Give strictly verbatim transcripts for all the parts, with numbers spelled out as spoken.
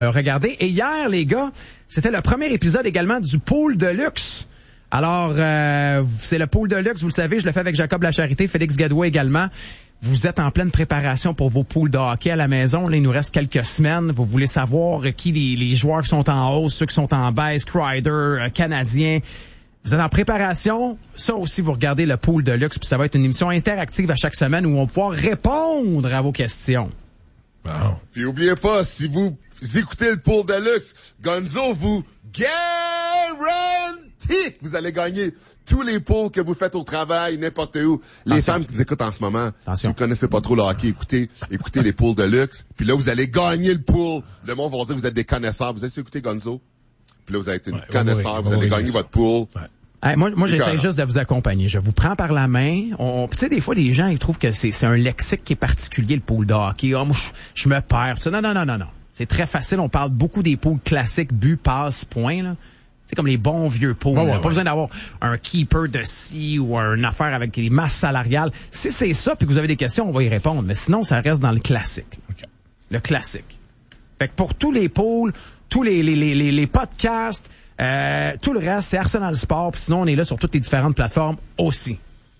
Regardez. Et hier, les gars, c'était le premier épisode également du Pool de luxe. Alors, euh, c'est le Pool de luxe, vous le savez, je le fais avec Jacob Lacharité, Félix Gadouin également. Vous êtes en pleine préparation pour vos pools de hockey à la maison. Là, il nous reste quelques semaines. Vous voulez savoir qui les, les joueurs qui sont en hausse, ceux qui sont en baisse, Crider, euh, Canadiens. Vous êtes en préparation. Ça aussi, vous regardez le Pool de luxe, puis ça va être une émission interactive à chaque semaine où on va pouvoir répondre à vos questions. Wow. Puis oubliez pas, si vous écoutez le Pool de luxe, Gonzo vous garantit que vous allez gagner tous les pools que vous faites au travail, n'importe où. Les Attention. Femmes qui nous écoutent en ce moment, Attention. Si vous connaissez pas trop le hockey, écoutez, écoutez les pools de luxe. Puis là, vous allez gagner le pool. Le monde va dire que vous êtes des connaisseurs. Vous avez écouté Gonzo? Puis là, vous avez été une ouais, connaisseur. Ouais, vous ouais, allez ouais, gagner ouais, votre pool. Ouais. Hey, moi, moi j'essaie juste de vous accompagner. Je vous prends par la main. On, tu sais, des fois, les gens, ils trouvent que c'est, c'est un lexique qui est particulier, le pool de hockey. Oh, moi, je, je me perds. Non, non, non, non, non. C'est très facile. On parle beaucoup des pools classiques, but, passe, point, là. C'est comme les bons vieux pools. Oh, ouais, pas ouais. besoin d'avoir un keeper de ci ou une affaire avec les masses salariales. Si c'est ça, puis que vous avez des questions, on va y répondre. Mais sinon, ça reste dans le classique. Okay. Le classique. Fait que pour tous les pools, tous les, les, les, les, les podcasts, euh, tout le reste, c'est Arsenal Sport. Puis sinon, on est là sur toutes les différentes plateformes aussi.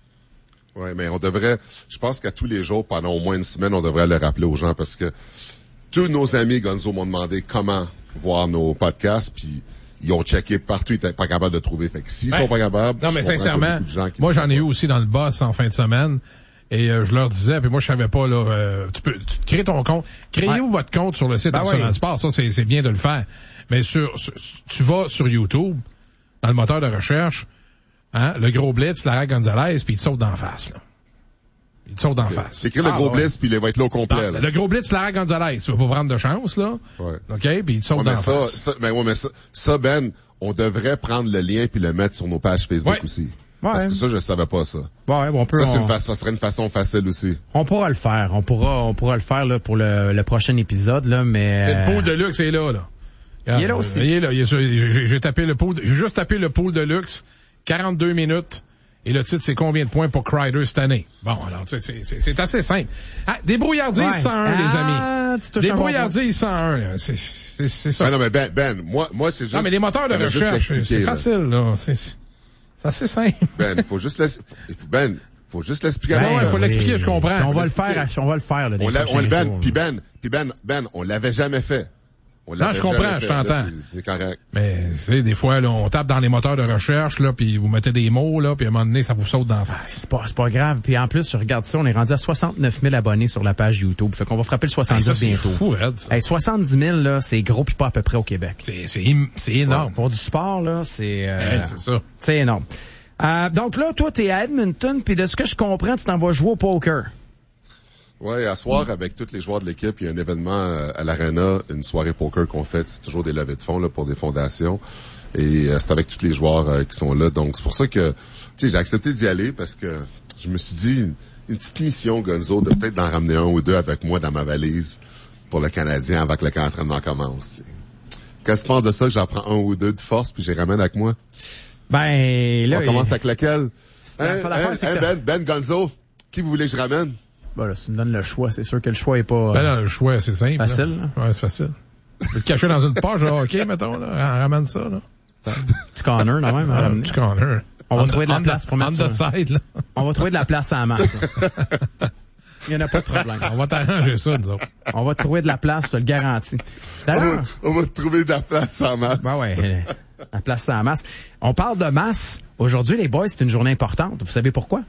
Oui, mais on devrait, je pense qu'à tous les jours, pendant au moins une semaine, on devrait le rappeler aux gens parce que tous nos amis Gonzo m'ont demandé comment voir nos podcasts, puis ils ont checké partout, ils étaient pas capables de trouver. Fait que s'ils ben, sont pas capables, non, mais sincèrement, moi, j'en ai eu aussi dans le boss en fin de semaine. Et euh, je leur disais, puis moi, je savais pas, là, euh, tu peux tu crées ton compte. Créez-vous ouais. votre compte sur le site ben Arsenal oui. Sport. Ça, c'est, c'est bien de le faire. Mais sur, sur tu vas sur YouTube, dans le moteur de recherche, hein, le gros blitz, Lara Gonzalez, puis il te saute d'en face, là. Il te saute d'en okay. face. C'est écrit le ah, gros blitz, ouais. puis il va être là au complet. Non, là. Le gros blitz, Lara Gonzalez. Tu vas pas prendre de chance, là. Ouais. OK? Puis il te saute ouais, d'en ça, face. Ça, mais ouais, mais ça, ça, Ben, on devrait prendre le lien puis le mettre sur nos pages Facebook ouais. aussi. Ouais. Parce que ça, je savais pas ça. Ouais, bon, on peut, ça, c'est on... une fa- ça serait une façon facile aussi. On pourra le faire. On pourra, on pourra le faire, là, pour le, le prochain épisode, là, mais... Le pool de luxe est là, là. Regarde, il est là aussi. Il est là. Il est sur, j'ai, j'ai tapé le pool, j'ai juste tapé le pool de luxe. quarante-deux minutes. Et le titre, c'est combien de points pour Crider cette année? Bon, alors, tu sais, c'est, c'est, c'est assez simple. Ah, débrouillardise ouais. cent un, ah, les amis. Débrouillardise cent un, là. C'est, c'est, c'est ça. Ben non, mais Ben, Ben, moi, moi, c'est juste... Non, mais les moteurs de recherche, c'est là. facile, là. C'est, c'est assez simple. Ben, faut juste laisser, Ben, faut juste l'expliquer. Ben, ouais, faut oui, l'expliquer, je comprends. On va le faire, on va le faire, là. On l'a, on le Ben, puis Ben, puis Ben, Ben, on l'avait jamais fait. Non, je comprends, je t'entends. Là, c'est, c'est correct. Mais, tu sais, des fois, là, on tape dans les moteurs de recherche, là, puis vous mettez des mots, là, puis à un moment donné, ça vous saute d'en face. C'est pas, c'est pas grave. Puis en plus, je regarde ça, on est rendu à soixante-neuf mille abonnés sur la page YouTube. Fait qu'on va frapper le soixante-dix hey, ça, bientôt. C'est fou, Red, ça. Hey, soixante-dix mille, là, c'est gros pis pas à peu près au Québec. C'est, c'est, c'est énorme. Ouais, pour du sport, là, c'est, euh, hey, c'est ça. C'est énorme. Euh, donc là, toi, t'es à Edmonton, puis de ce que je comprends, tu t'en vas jouer au poker. Ouais, à soir, avec tous les joueurs de l'équipe, il y a un événement à l'Arena, une soirée poker qu'on fait. C'est toujours des levées de fonds là pour des fondations. Et euh, c'est avec tous les joueurs euh, qui sont là. Donc, c'est pour ça que, tu sais, j'ai accepté d'y aller parce que je me suis dit, une, une petite mission, Gonzo, de peut-être d'en ramener un ou deux avec moi dans ma valise pour le Canadien avant que le camp d'entraînement commence. T'sais. Quand tu penses de ça, que j'en prends un ou deux de force puis je les ramène avec moi? Ben, là... On commence avec lequel? Hein, hein, hein, que... Ben, Ben Gonzo, qui vous voulez que je ramène? Ben là, si tu me donnes le choix, c'est sûr que le choix est pas... Ben là, le choix, c'est simple. Facile, là. là. Ouais, c'est facile. Tu peux te cacher dans une poche, là, OK, mettons, là. Ramène ça, là. Petit corner, là, même. Ah, petit corner. On va trouver de la place pour mettre ça. Side, là. On va trouver de la place à la masse, là. Il y en a pas de problème. On va t'arranger ça, nous autres. On va trouver de la place, je te le garantis. D'ailleurs... On va, on va trouver de la place en masse. Ben ouais, la place en masse. On parle de masse. Aujourd'hui, les boys, c'est une journée importante. Vous savez pourquoi?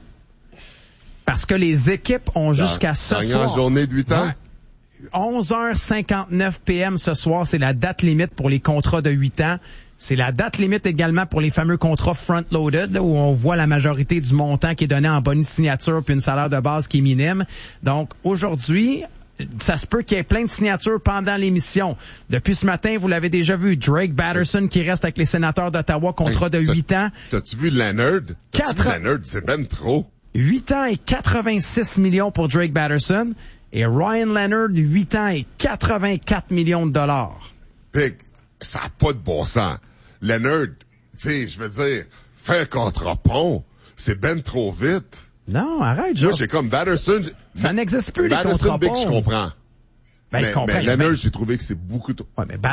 Parce que les équipes ont jusqu'à ce soir. Dernière journée de huit ans. Ouais. onze heures cinquante-neuf p.m. ce soir, c'est la date limite pour les contrats de huit ans. C'est la date limite également pour les fameux contrats front-loaded, là, où on voit la majorité du montant qui est donné en bonus signature puis une salaire de base qui est minime. Donc, aujourd'hui, ça se peut qu'il y ait plein de signatures pendant l'émission. Depuis ce matin, vous l'avez déjà vu, Drake Batterson qui reste avec les Sénateurs d'Ottawa, contrat de huit ans. T'as-tu vu Leonard? T'as-tu Quatre... vu Leonard? C'est ben trop. huit ans et quatre-vingt-six millions pour Drake Batterson. Et Ryan Leonard, huit ans et quatre-vingt-quatre millions de dollars. Big, ça n'a pas de bon sens. Leonard, tu sais, je veux dire, faire un contre-pont, c'est ben trop vite. Non, arrête, Joe. Moi, c'est comme Batterson. Ça n'existe plus, les Batterson, contre-ponts. Big, je comprends. Ben, mais, mais Leonard, j'ai trouvé que c'est beaucoup trop... Ouais, mais